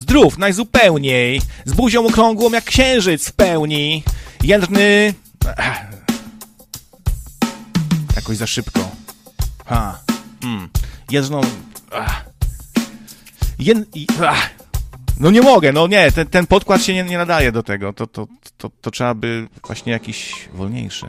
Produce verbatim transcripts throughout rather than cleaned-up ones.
zdrów najzupełniej, z buzią okrągłą jak księżyc w pełni. Jędrny... Jakoś za szybko. Ha. Mm. Jędrną... Jęd... No nie mogę, no nie, ten, ten podkład się nie, nie nadaje do tego. To, to, to, to trzeba by właśnie jakiś wolniejszy.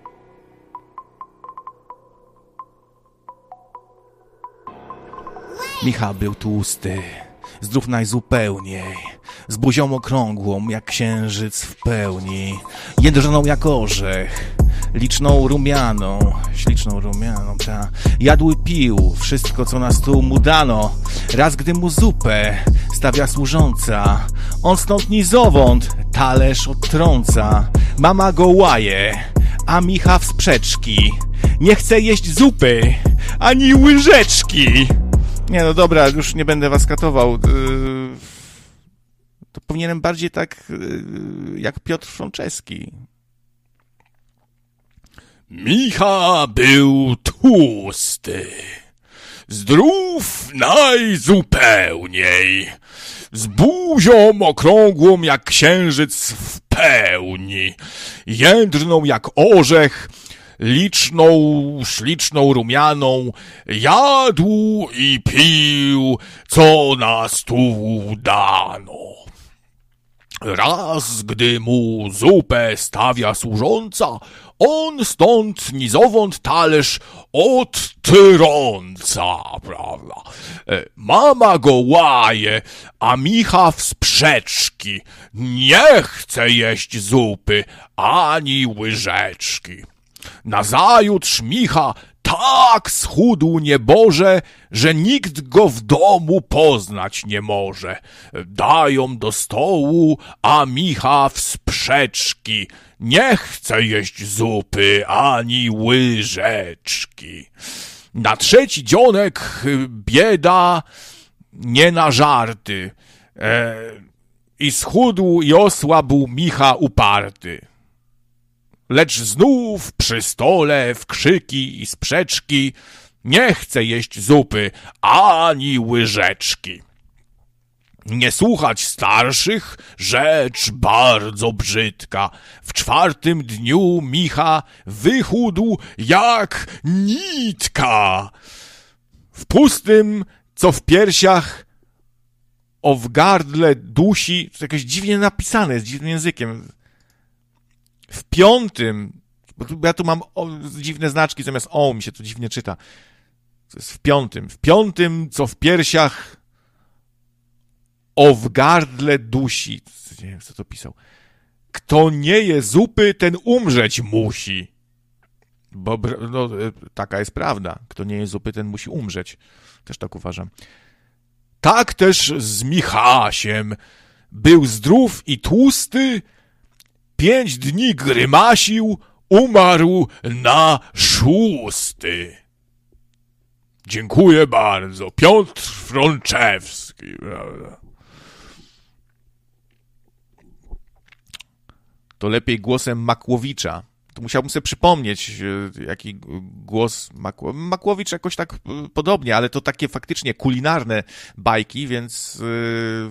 Micha był tłusty, zdrów najzupełniej, z buzią okrągłą jak księżyc w pełni, jędrną jak orzech, liczną rumianą, śliczną rumianą, ta. Jadł i pił wszystko, co na stół mu dano. Raz gdy mu zupę stawia służąca, on stąd ni zowąd talerz odtrąca. Mama go łaje, a Micha w sprzeczki, nie chce jeść zupy ani łyżeczki. Nie, no dobra, już nie będę was katował. Yy, to powinienem bardziej tak yy, jak Piotr Frączeski. Micha był tłusty, zdrów najzupełniej, z buzią okrągłą jak księżyc w pełni, jędrną jak orzech, liczną, śliczną rumianą, jadł i pił, co na stół dano. Raz, gdy mu zupę stawia służąca, on stąd ni zowąd talerz odtrąca, prawda? Mama go łaje, a Micha w sprzeczki, nie chce jeść zupy ani łyżeczki. Nazajutrz Micha tak schudł nieboże, że nikt go w domu poznać nie może. Dają do stołu, a Micha w sprzeczki, nie chce jeść zupy ani łyżeczki. Na trzeci dzionek bieda nie na żarty e, i schudł i osłabł Micha uparty. Lecz znów przy stole w krzyki i sprzeczki nie chce jeść zupy ani łyżeczki. Nie słuchać starszych, rzecz bardzo brzydka. W czwartym dniu Micha wychudł jak nitka. W pustym, co w piersiach, o w gardle dusi, to jakieś dziwnie napisane, z dziwnym językiem. W piątym, bo ja tu mam o, dziwne znaczki, zamiast o mi się to dziwnie czyta. To jest w piątym. W piątym, co w piersiach, o w gardle dusi. Nie wiem, kto to pisał. Kto nie je zupy, ten umrzeć musi. Bo no, taka jest prawda. Kto nie je zupy, ten musi umrzeć. Też tak uważam. Tak też z Michasiem. Był zdrów i tłusty, pięć dni grymasił, umarł na szósty. Dziękuję bardzo. Piotr Frączewski. To lepiej głosem Makłowicza. To musiałbym sobie przypomnieć, jaki głos Makł... Makłowicz jakoś tak podobnie, ale to takie faktycznie kulinarne bajki, więc yy...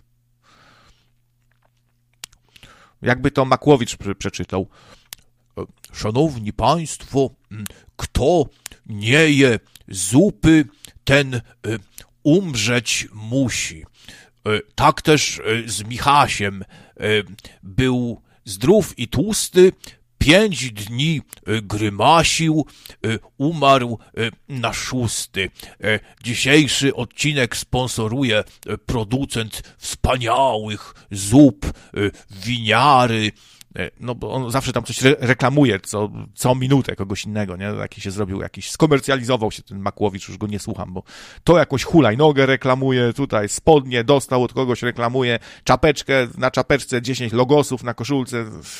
jakby to Makłowicz przeczytał. Szanowni Państwo, kto nie je zupy, ten umrzeć musi. Tak też z Michasiem. Był zdrów i tłusty, pięć dni grymasił, umarł na szósty. Dzisiejszy odcinek sponsoruje producent wspaniałych zup, winiary. No bo on zawsze tam coś re- reklamuje, co, co minutę kogoś innego, nie? Jaki się zrobił, jakiś, skomercjalizował się ten Makłowicz, już go nie słucham, bo to jakoś hulajnogę reklamuje, tutaj spodnie dostał od kogoś, reklamuje, czapeczkę, na czapeczce dziesięć logosów, na koszulce.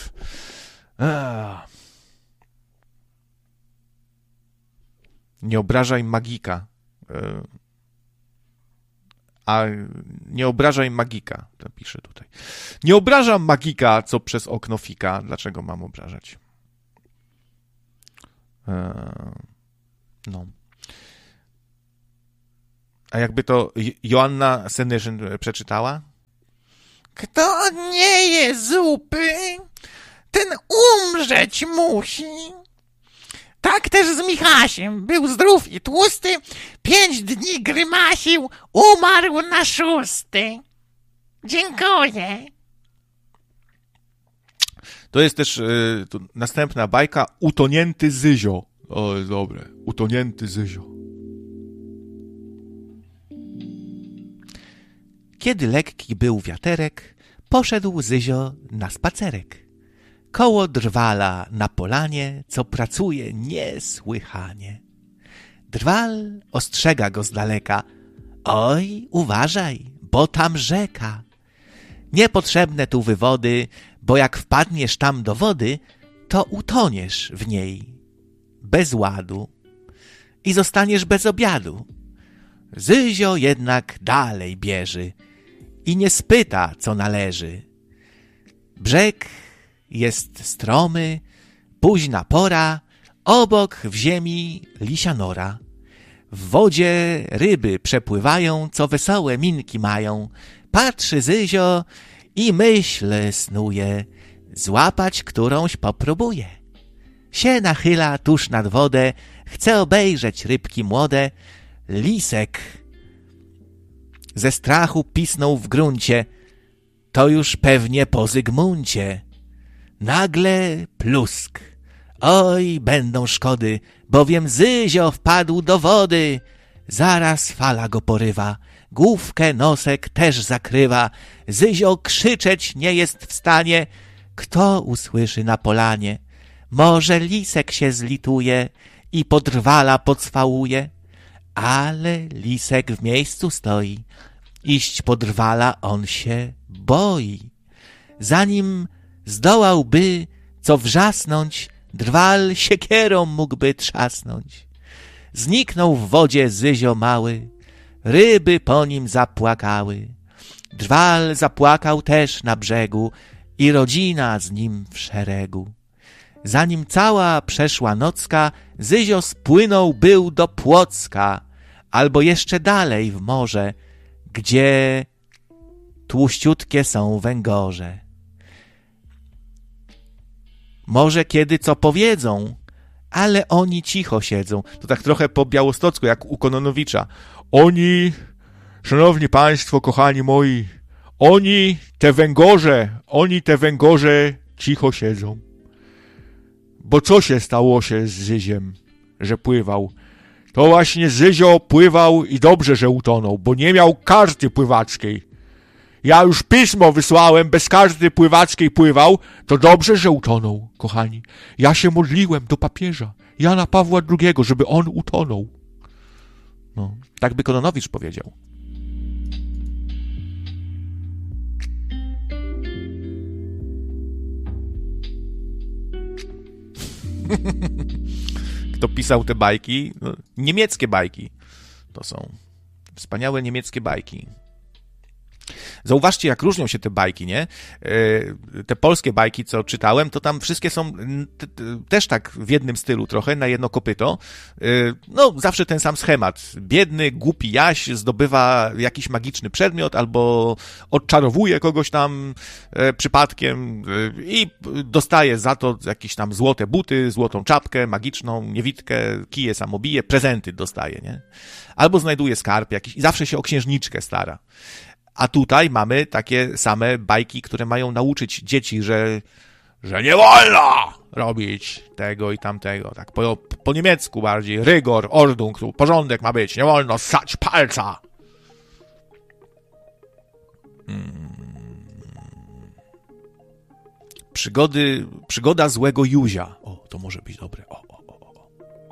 Ech. Nie obrażaj magika. A nie obrażaj magika, to pisze tutaj. Nie obrażam magika, co przez okno fika. Dlaczego mam obrażać? Eee, no. A jakby to Joanna Senyszyn przeczytała? Kto nie je zupy, ten umrzeć musi. Tak też z Michasiem. Był zdrów i tłusty, pięć dni grymasił, umarł na szósty. Dziękuję. To jest też y, to następna bajka, Utonięty Zyzio. O, jest dobre. Utonięty Zyzio. Kiedy lekki był wiaterek, poszedł Zyzio na spacerek. Koło drwala na polanie, co pracuje niesłychanie. Drwal ostrzega go z daleka. Oj, uważaj, bo tam rzeka. Niepotrzebne tu wywody, bo jak wpadniesz tam do wody, to utoniesz w niej bez ładu i zostaniesz bez obiadu. Zyzio jednak dalej bieży i nie spyta, co należy. Brzeg jest stromy, późna pora, obok w ziemi lisia nora. W wodzie ryby przepływają, co wesołe minki mają. Patrzy Zyzio i myśl snuje, złapać którąś popróbuje. Się nachyla tuż nad wodę, chce obejrzeć rybki młode. Lisek ze strachu pisnął w gruncie, to już pewnie po Zygmuncie. Nagle plusk. Oj, będą szkody, bowiem Zyzio wpadł do wody. Zaraz fala go porywa, główkę nosek też zakrywa. Zyzio krzyczeć nie jest w stanie. Kto usłyszy na polanie? Może lisek się zlituje i podrwala pocwałuje? Ale lisek w miejscu stoi. Iść podrwala on się boi. Zanim zdołałby co wrzasnąć, drwal siekierą mógłby trzasnąć. Zniknął w wodzie Zyzio mały, ryby po nim zapłakały. Drwal zapłakał też na brzegu i rodzina z nim w szeregu. Zanim cała przeszła nocka, Zyzio spłynął był do Płocka, albo jeszcze dalej w morze, gdzie tłuściutkie są węgorze. Może kiedy co powiedzą, ale oni cicho siedzą. To tak trochę po białostocku, jak u Kononowicza. Oni, szanowni państwo, kochani moi, oni, te węgorze, oni, te węgorze cicho siedzą. Bo co się stało się z Zyziem, że pływał? To właśnie Zyzio pływał i dobrze, że utonął, bo nie miał karty pływackiej. Ja już pismo wysłałem, bez karty pływackiej pływał, to dobrze, że utonął, kochani. Ja się modliłem do papieża, Jana Pawła drugiego, żeby on utonął. No, tak by Kononowicz powiedział. Kto pisał te bajki? No, niemieckie bajki. To są wspaniałe niemieckie bajki. Zauważcie, jak różnią się te bajki, nie? Te polskie bajki, co czytałem, to tam wszystkie są też tak w jednym stylu trochę, na jedno kopyto. No, zawsze ten sam schemat. Biedny, głupi Jaś zdobywa jakiś magiczny przedmiot albo odczarowuje kogoś tam przypadkiem i dostaje za to jakieś tam złote buty, złotą czapkę magiczną, niewidkę, kije samobije, prezenty dostaje, nie? Albo znajduje skarb jakiś i zawsze się o księżniczkę stara. A tutaj mamy takie same bajki, które mają nauczyć dzieci, że, że nie wolno robić tego i tamtego. Tak po, po niemiecku bardziej. Rygor, Ordnung, porządek ma być. Nie wolno ssać palca. Hmm. Przygody, przygoda złego Józia. O, to może być dobre. O, o, o, o.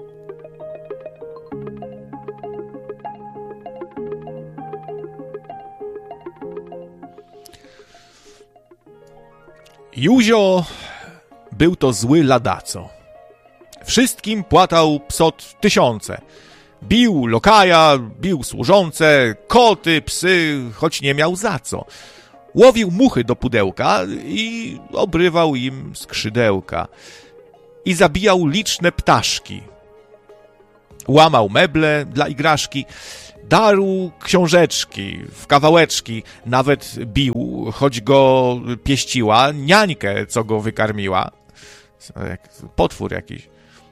Józio był to zły ladaco. Wszystkim płatał psot tysiące. Bił lokaja, bił służące, koty, psy, choć nie miał za co. Łowił muchy do pudełka i obrywał im skrzydełka. I zabijał liczne ptaszki. Łamał meble dla igraszki. Darł książeczki w kawałeczki, nawet bił, choć go pieściła, niańkę, co go wykarmiła. Potwór jakiś.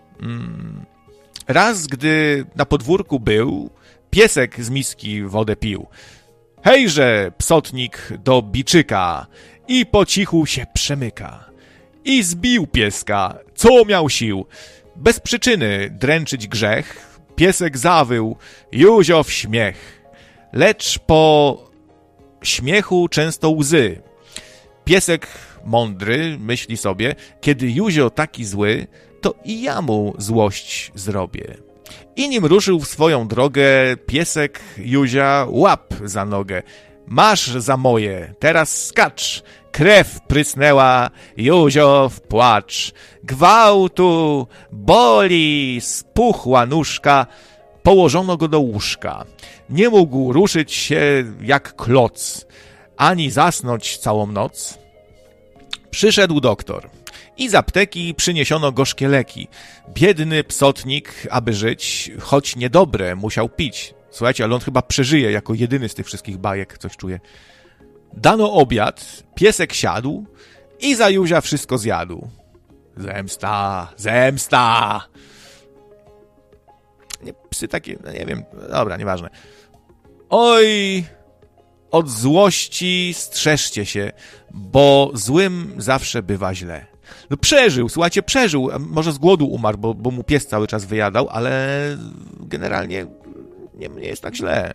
Raz, gdy na podwórku był, piesek z miski wodę pił. Hejże, psotnik do biczyka i po cichu się przemyka. I zbił pieska, co miał sił. Bez przyczyny dręczyć grzech, piesek zawył, Józio w śmiech. Lecz po śmiechu często łzy. Piesek mądry myśli sobie, kiedy Józio taki zły, to i ja mu złość zrobię. I nim ruszył w swoją drogę, piesek Józia łap za nogę. Masz za moje, teraz skacz. Krew prysnęła, Józio w płacz. Gwałtu, boli, spuchła nóżka. Położono go do łóżka. Nie mógł ruszyć się jak kloc, ani zasnąć całą noc. Przyszedł doktor i z apteki przyniesiono gorzkie leki. Biedny psotnik, aby żyć, choć niedobre, musiał pić. Słuchajcie, ale on chyba przeżyje jako jedyny z tych wszystkich bajek, coś czuje. Dano obiad, piesek siadł i za Józia wszystko zjadł. Zemsta, zemsta! Nie, psy takie, no nie wiem, dobra, nieważne. Oj, od złości strzeżcie się, bo złym zawsze bywa źle. No przeżył, słuchajcie, przeżył. Może z głodu umarł, bo, bo mu pies cały czas wyjadał, ale generalnie nie, nie jest tak źle.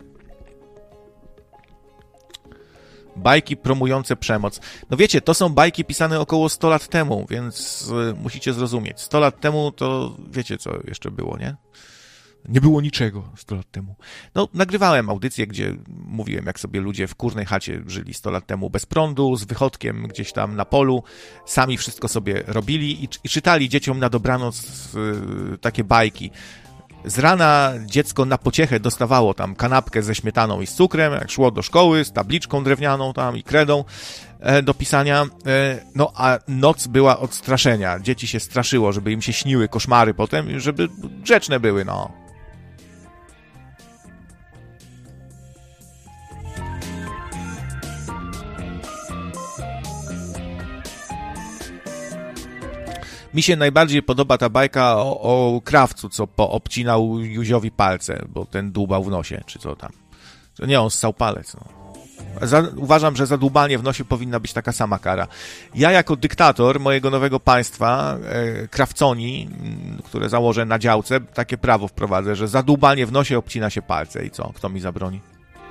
Bajki promujące przemoc. No wiecie, to są bajki pisane około sto lat temu, więc y, musicie zrozumieć. sto lat temu to wiecie, co jeszcze było, nie? Nie było niczego sto lat temu. No, nagrywałem audycję, gdzie mówiłem, jak sobie ludzie w kurnej chacie żyli sto lat temu bez prądu, z wychodkiem gdzieś tam na polu. Sami wszystko sobie robili i, i czytali dzieciom na dobranoc y, takie bajki. Z rana dziecko na pociechę dostawało tam kanapkę ze śmietaną i z cukrem, jak szło do szkoły z tabliczką drewnianą tam i kredą e, do pisania. E, no a noc była od straszenia. Dzieci się straszyło, żeby im się śniły koszmary potem, żeby grzeczne były, no. Mi się najbardziej podoba ta bajka o, o krawcu, co poobcinał Józiowi palce, bo ten dłubał w nosie, czy co tam. To nie, on ssał palec. No. Za, uważam, że za dłubanie w nosie powinna być taka sama kara. Ja jako dyktator mojego nowego państwa, e, krawconi, które założę na działce, takie prawo wprowadzę, że za dłubanie w nosie obcina się palce. I co? Kto mi zabroni?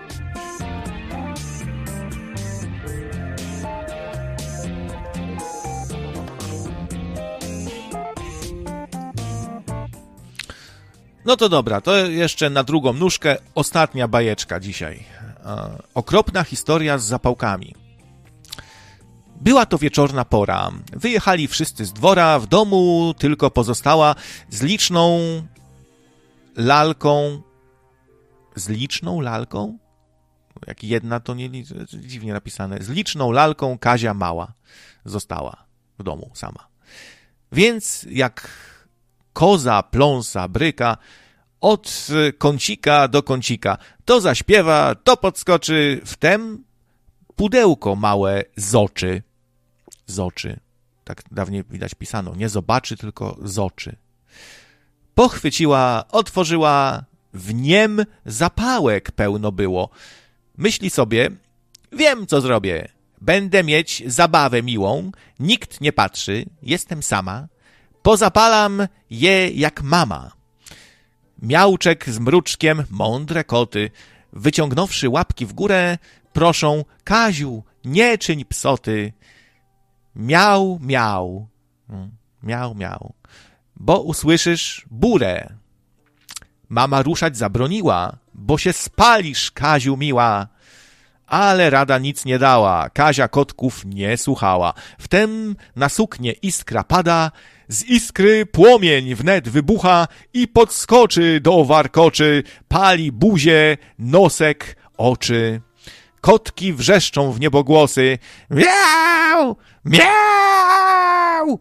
No to dobra, to jeszcze na drugą nóżkę ostatnia bajeczka dzisiaj. E, okropna historia z zapałkami. Była to wieczorna pora. Wyjechali wszyscy z dwora, w domu tylko pozostała z liczną lalką. Z liczną lalką? Jak jedna to nie dziwnie napisane. Z liczną lalką Kazia mała została w domu sama. Więc jak koza pląsa bryka, od kącika do kącika. To zaśpiewa, to podskoczy, wtem pudełko małe z oczy. Z oczy. Tak dawniej widać pisano. Nie zobaczy, tylko z oczy. Pochwyciła, otworzyła, w niem zapałek pełno było. Myśli sobie, wiem co zrobię. Będę mieć zabawę miłą, nikt nie patrzy, jestem sama. Pozapalam je jak mama. Miałczek z mruczkiem, mądre koty, wyciągnąwszy łapki w górę, proszą, Kaziu, nie czyń psoty. Miał, miał, miał, miał, bo usłyszysz burę. Mama ruszać zabroniła, bo się spalisz, Kaziu miła. Ale rada nic nie dała, Kazia kotków nie słuchała. Wtem na suknię iskra pada, z iskry płomień wnet wybucha i podskoczy do warkoczy, pali buzię, nosek, oczy. Kotki wrzeszczą w niebogłosy, miau, miau!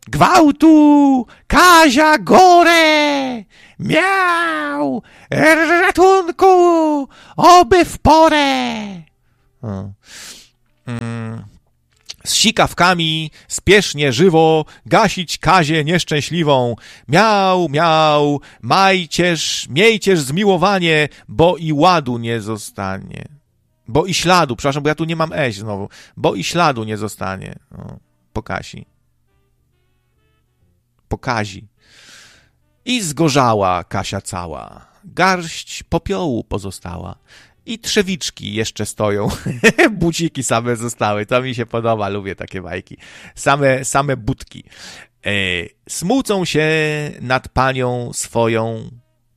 gwałtu, Kazia Gorę, miał, ratunku, oby w porę. O. Mm. Z sikawkami, spiesznie, żywo, gasić Kazię nieszczęśliwą. Miał, miał, majcież, miejcież zmiłowanie, bo i ładu nie zostanie. Bo i śladu, przepraszam, bo ja tu nie mam eś znowu. Bo i śladu nie zostanie. O, po Kasi. Po Kazi. I zgorzała Kasia cała. Garść popiołu pozostała. I trzewiczki jeszcze stoją. Buciki same zostały. To mi się podoba. Lubię takie bajki. Same, same budki. E, smucą się nad panią swoją.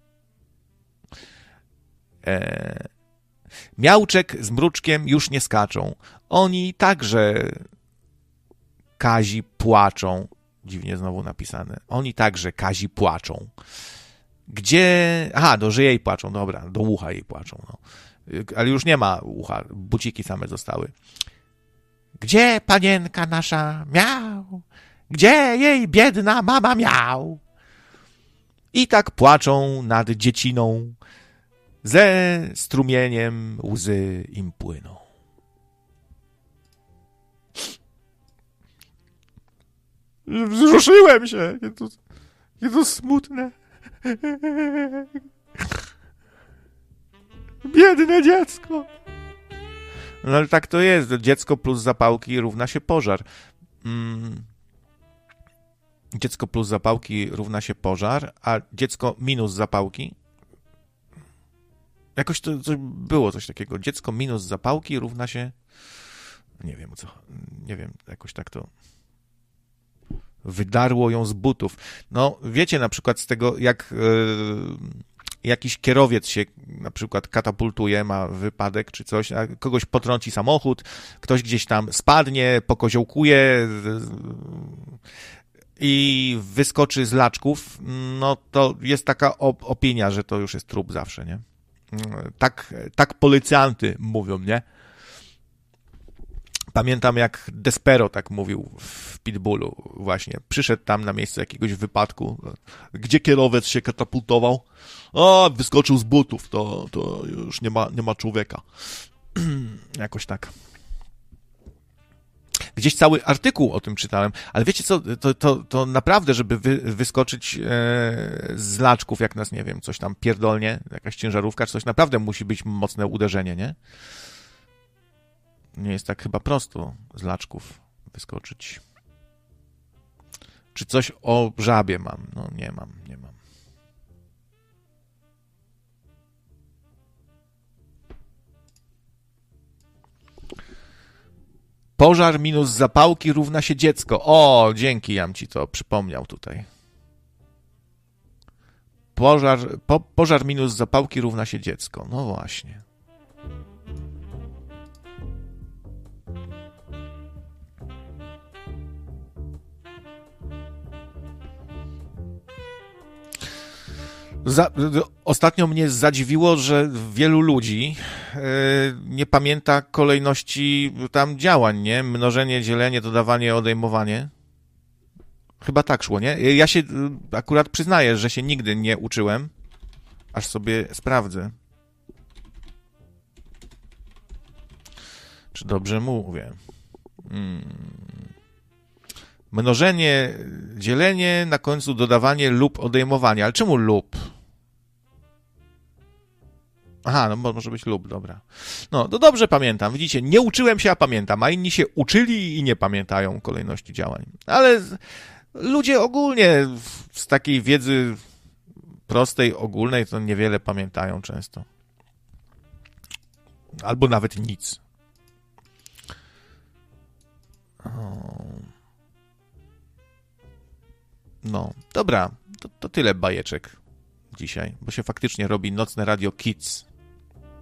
E, Miałczek z Mruczkiem już nie skaczą. Oni także Kazi płaczą. Dziwnie znowu napisane. Oni także Kazi płaczą. Gdzie... Aha, do że jej płaczą. Dobra, do ucha jej płaczą. No. Ale już nie ma ucha. Buciki same zostały. Gdzie panienka nasza miał? Gdzie jej biedna mama miał? I tak płaczą nad dzieciną. Ze strumieniem łzy im płyną. Wzruszyłem się. To, to smutne. Biedne dziecko. No ale tak to jest. Dziecko plus zapałki równa się pożar. Mm. Dziecko plus zapałki równa się pożar, a dziecko minus zapałki. Jakoś to, to było coś takiego. Dziecko minus zapałki równa się... Nie wiem o co... Nie wiem, jakoś tak to... Wydarło ją z butów. No, wiecie na przykład z tego, jak yy, jakiś kierowiec się na przykład katapultuje, ma wypadek czy coś, a kogoś potrąci samochód, ktoś gdzieś tam spadnie, pokoziołkuje yy, i wyskoczy z laczków, no to jest taka op- opinia, że to już jest trup zawsze, nie? Tak, tak policjanty mówią, nie? Pamiętam, jak Despero tak mówił w Pitbullu właśnie. Przyszedł tam na miejsce jakiegoś wypadku, gdzie kierowiec się katapultował. O, wyskoczył z butów, to, to już nie ma, nie ma człowieka. Jakoś tak. Gdzieś cały artykuł o tym czytałem, ale wiecie co, to, to, to naprawdę, żeby wy, wyskoczyć e, z laczków, jak nas, nie wiem, coś tam pierdolnie, jakaś ciężarówka czy coś, naprawdę musi być mocne uderzenie, nie? Nie jest tak chyba prosto z laczków wyskoczyć. Czy coś o żabie mam? No nie mam, nie mam. Pożar minus zapałki równa się dziecko. O, dzięki, jam ci to przypomniał tutaj. Pożar, po, pożar minus zapałki równa się dziecko. No właśnie. Za, ostatnio mnie zadziwiło, że wielu ludzi yy, nie pamięta kolejności tam działań, nie? Mnożenie, dzielenie, dodawanie, odejmowanie. Chyba tak szło, nie? Ja się yy, akurat przyznaję, że się nigdy nie uczyłem, aż sobie sprawdzę. Czy dobrze mówię? Hmm. Mnożenie, dzielenie, na końcu dodawanie lub odejmowanie. Ale czemu lub? Aha, no może być lub, dobra. No, to dobrze pamiętam. Widzicie, nie uczyłem się, a pamiętam, a inni się uczyli i nie pamiętają kolejności działań. Ale ludzie ogólnie z takiej wiedzy prostej, ogólnej, to niewiele pamiętają często. Albo nawet nic. O. No, dobra, to, to tyle bajeczek dzisiaj, bo się faktycznie robi Nocne Radio Kids.